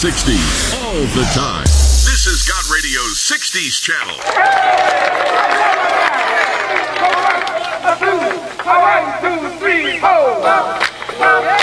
60s all the time. This is God Radio's 60s channel. One, two, three, four.